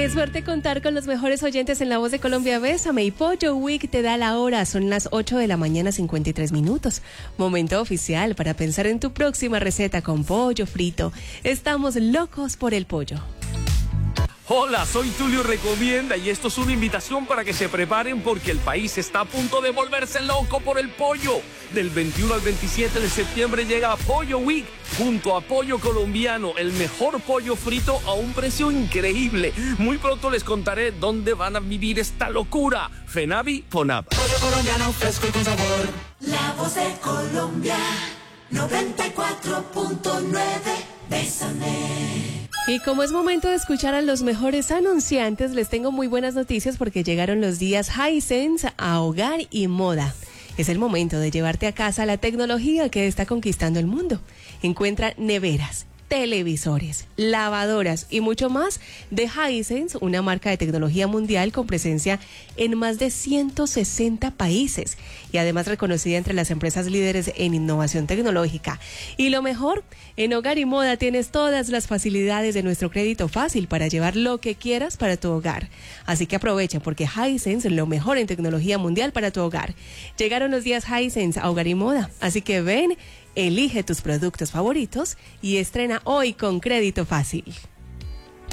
Qué suerte contar con los mejores oyentes en La Voz de Colombia. Bésame y Pollo Week te da la hora. Son las 8 de la mañana, 53 minutos. Momento oficial para pensar en tu próxima receta con pollo frito. Estamos locos por el pollo. Hola, soy Tulio Recomienda y esto es una invitación para que se preparen porque el país está a punto de volverse loco por el pollo. Del 21 al 27 de septiembre llega Pollo Week junto a Pollo Colombiano, el mejor pollo frito a un precio increíble. Muy pronto les contaré dónde van a vivir esta locura. Fenavi, Fonab. Pollo colombiano fresco y con sabor. La Voz de Colombia, 94.9. Bésame. Y como es momento de escuchar a los mejores anunciantes, les tengo muy buenas noticias porque llegaron los días Hisense a hogar y moda. Es el momento de llevarte a casa la tecnología que está conquistando el mundo. Encuentra neveras, televisores, lavadoras y mucho más de Hisense, una marca de tecnología mundial con presencia en más de 160 países y además reconocida entre las empresas líderes en innovación tecnológica. Y lo mejor, en Hogar y Moda tienes todas las facilidades de nuestro crédito fácil para llevar lo que quieras para tu hogar. Así que aprovecha porque Hisense es lo mejor en tecnología mundial para tu hogar. Llegaron los días Hisense a Hogar y Moda, así que ven, elige tus productos favoritos y estrena hoy con crédito fácil.